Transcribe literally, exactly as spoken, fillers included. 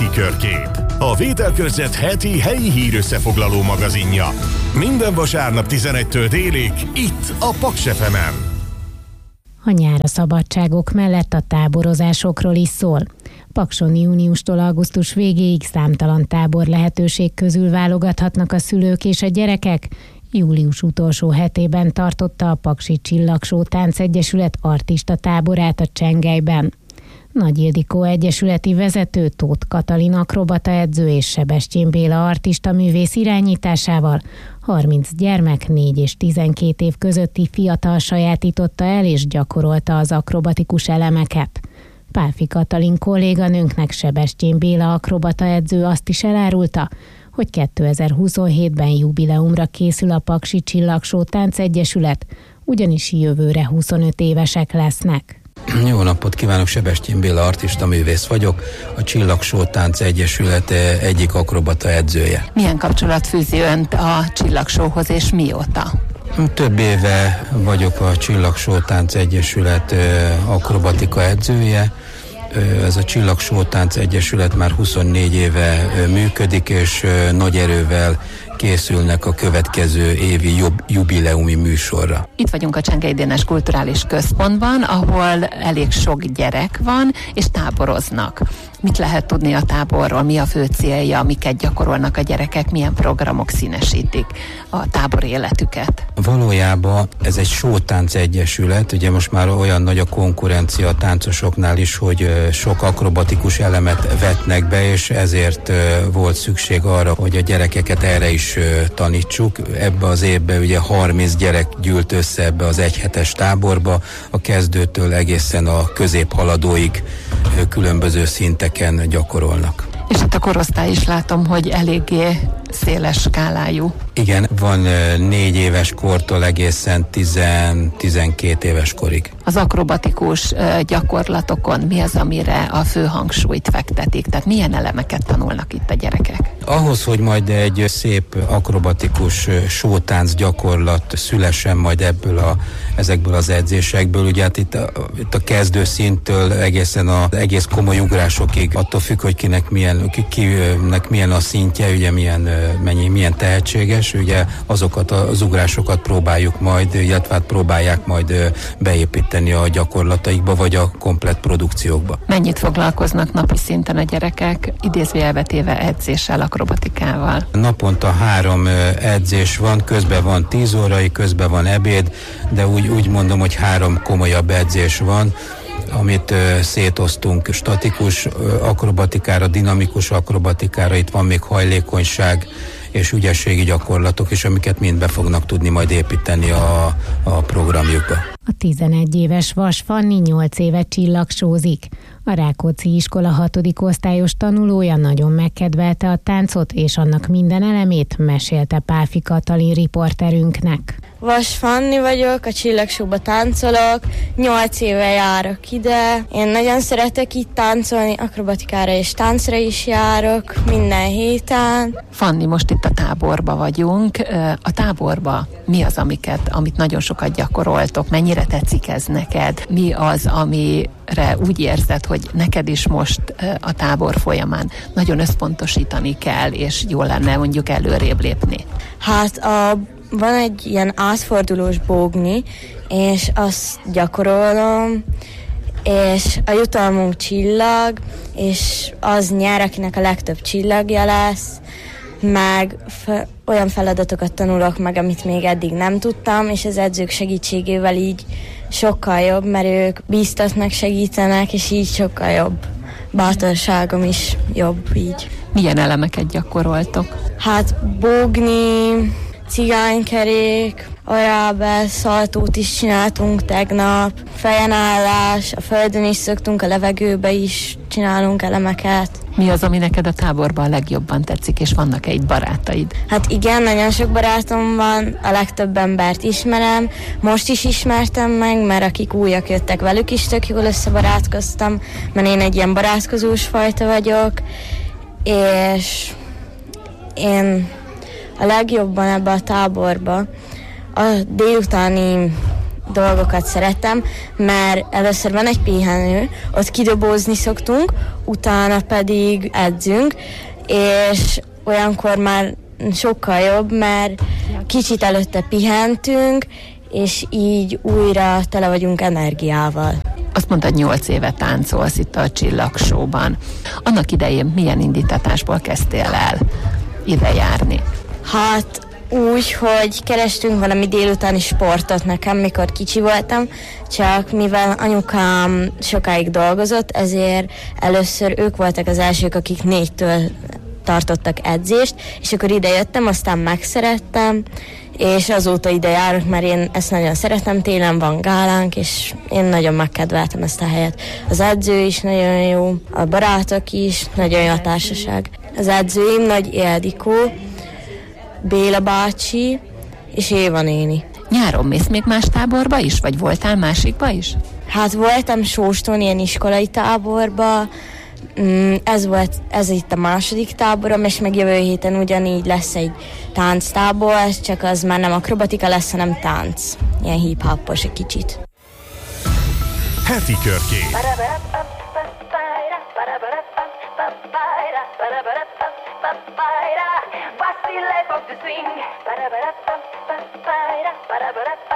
Vidéki Körkép, a Vételkörzet heti helyi hírösszefoglaló magazinja. Minden vasárnap tizenegytől délig, itt a Paks ef emen. A nyár a szabadságok mellett a táborozásokról is szól. Pakson júniustól augusztus végéig számtalan tábor lehetőség közül válogathatnak a szülők és a gyerekek. Július utolsó hetében tartotta a Paksi Csillagsó Táncegyesület artista táborát a Csengelyben. Nagy Ildikó egyesületi vezető, Tóth Katalin akrobata edző és Sebestyén Béla artista művész irányításával harminc gyermek négy és tizenkét év közötti fiatal sajátította el és gyakorolta az akrobatikus elemeket. Pálfi Katalin kolléganőnknek Sebestyén Béla akrobata edző azt is elárulta, hogy kétezer-huszonhétben jubileumra készül a Paksi Csillagsó Táncegyesület, ugyanis jövőre huszonöt évesek lesznek. Jó napot kívánok, Sebestyén Béla artista művész vagyok, a Csillagsó Táncegyesület egyik akrobata edzője. Milyen kapcsolat fűzi önt a Csillagsóhoz és mióta? Több éve vagyok a Csillagsó Táncegyesület akrobatika edzője. Ez a Csillagsó Táncegyesület már huszonnégy éve működik, és nagy erővel készülnek a következő évi jub, jubileumi műsorra. Itt vagyunk a Csengely Dénes Kulturális Központban, ahol elég sok gyerek van, és táboroznak. Mit lehet tudni a táborról, mi a fő célja, miket gyakorolnak a gyerekek, milyen programok színesítik a tábor életüket? Valójában ez egy sótánc egyesület, ugye most már olyan nagy a konkurencia a táncosoknál is, hogy sok akrobatikus elemet vetnek be, és ezért volt szükség arra, hogy a gyerekeket erre is tanítsuk. Ebbe az évben ugye harminc gyerek gyűlt össze ebbe az egyhetes táborba, a kezdőtől egészen a középhaladóig különböző szinteken gyakorolnak. És itt a korosztály is látom, hogy eléggé széles skálájú. Igen, van négy éves kortól egészen tíz-tizenkét éves korig. Az akrobatikus gyakorlatokon mi az, amire a fő hangsúlyt fektetik? Tehát milyen elemeket tanulnak itt a gyerekek? Ahhoz, hogy majd egy szép akrobatikus sótánc gyakorlat szülessen majd ebből a, ezekből az edzésekből, ugye hát itt a, itt a kezdőszinttől egészen az egész komoly ugrásokig, attól függ, hogy kinek milyen, ki, kinek milyen a szintje, ugye milyen, mennyi, milyen tehetséges, ugye azokat az ugrásokat próbáljuk majd, illetve próbálják majd beépíteni a gyakorlataikba, vagy a komplett produkciókba. Mennyit foglalkoznak napi szinten a gyerekek, idézőjelbe téve edzéssel, akrobatikával? Naponta három edzés van, közben van tíz órai, közben van ebéd, de úgy, úgy mondom, hogy három komolyabb edzés van, amit uh, szétoztunk statikus uh, akrobatikára, dinamikus akrobatikára, itt van még hajlékonyság és ügyességi gyakorlatok is, amiket mind be fognak tudni majd építeni a, a programjukba. A tizenegy éves Vas Fanni nyolc éve csillagsózik. A Rákóczi iskola hatodik osztályos tanulója nagyon megkedvelte a táncot, és annak minden elemét, mesélte Pálfi Katalin riporterünknek. Vas Fanni vagyok, a Csillagsóba táncolok, nyolc éve járok ide. Én nagyon szeretek itt táncolni, akrobatikára és táncra is járok minden héten. Fanni, most itt a táborba vagyunk. A táborba mi az, amiket, amit nagyon sokat gyakoroltok? Mennyire tetszik ez neked? Mi az, amire úgy érzed, hogy neked is most a tábor folyamán nagyon összpontosítani kell, és jól lenne mondjuk előrébb lépni? Hát a van egy ilyen átfordulós bógni, és azt gyakorolom, és a jutalmunk csillag, és az nyer, akinek a legtöbb csillagja lesz, meg fe, olyan feladatokat tanulok meg, amit még eddig nem tudtam, és az edzők segítségével így sokkal jobb, mert ők bíztatnak, segítenek, és így sokkal jobb. Bátorságom is jobb így. Milyen elemeket gyakoroltok? Hát bógni, cigánykerék, arábel, szaltót is csináltunk tegnap, fejenállás, a földön is szöktünk, a levegőbe is csinálunk elemeket. Mi az, ami neked a táborban a legjobban tetszik, és vannak-e itt barátaid? Hát igen, nagyon sok barátom van, a legtöbb embert ismerem, most is ismertem meg, mert akik újak jöttek, velük is tök jól összebarátkoztam, mert én egy ilyen barátkozós fajta vagyok, és én a legjobban ebbe a táborba a délutáni dolgokat szeretem, mert először van egy pihenő, ott kidobózni szoktunk, utána pedig edzünk, és olyankor már sokkal jobb, mert kicsit előtte pihentünk, és így újra tele vagyunk energiával. Azt mondtad, nyolc éve táncolsz itt a Csillagshow-ban. Annak idején milyen indítatásból kezdtél el ide járni? Hát úgy, hogy kerestünk valami délutáni sportot nekem, mikor kicsi voltam, csak mivel anyukám sokáig dolgozott, ezért először ők voltak az elsők, akik négytől tartottak edzést, és akkor ide jöttem, aztán megszerettem, és azóta ide járok, mert én ezt nagyon szeretem, télen van gálánk, és én nagyon megkedveltem ezt a helyet. Az edző is nagyon jó, a barátok is, nagyon jó a társaság. Az edzőim Nagy Ildikó, Béla bácsi és Éva néni. Nyáron mész még más táborba is, vagy voltál másikba is? Hát voltam Sóston ilyen iskolai táborba, ez volt, ez itt a második táborom, és meg jövő héten ugyanígy lesz egy tánctábor, csak az már nem akrobatika lesz, hanem tánc. Ilyen hip-hopos egy kicsit. Heti körkép. Vacile, pop the swing.